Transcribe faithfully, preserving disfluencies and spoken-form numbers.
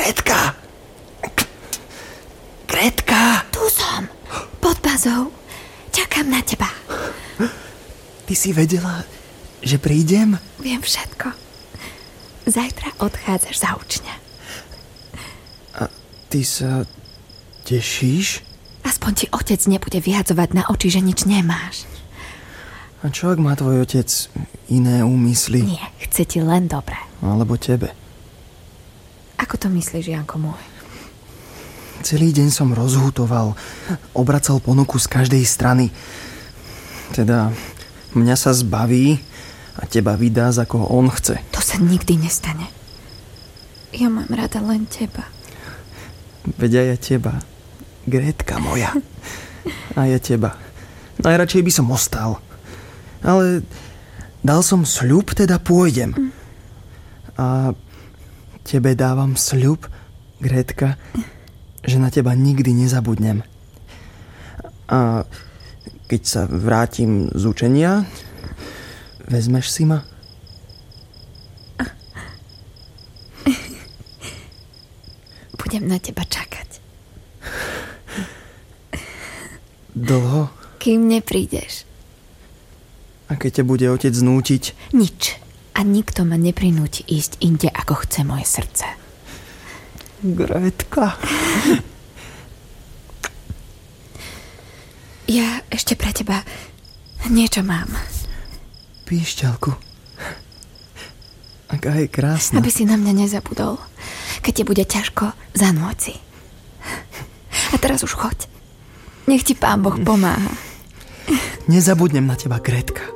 Gretka! Gretka! Tu som, pod bazou. Čakám na teba. Ty si vedela, že prídem? Viem všetko. Zajtra odchádzaš za učňa. A ty sa tešíš? Aspoň ti otec nebude vyhadzovať na oči, že nič nemáš. A čo ak má tvoj otec iné úmysly? Nie, chce ti len dobre. Alebo tebe. Ako to myslíš, Janko môj? Celý deň som rozhutoval, obracal ponuku z každej strany. Teda mňa sa zbaví a teba vydá, za koho on chce. To sa nikdy nestane. Ja mám rada len teba. Veď aj ja teba. Gretka moja. A ja teba. Najradšej by som ostal. Ale dal som sľub, teda pôjdem. A tebe dávam sľub, Gretka, že na teba nikdy nezabudnem. A keď sa vrátim z učenia, vezmeš si ma? Budem na teba čakať. Dlho? Kým neprídeš. A keď ťa bude otec znútiť? Nič. A nikto ma neprinúti ísť inde, ako chce moje srdce. Gretka. Ja ešte pre teba niečo mám. Píšťalku. Aká je krásna. Aby si na mňa nezabudol, keď ti bude ťažko za noci. A teraz už choď. Nech ti Pán Boh pomáha. Nezabudnem na teba, Gretka.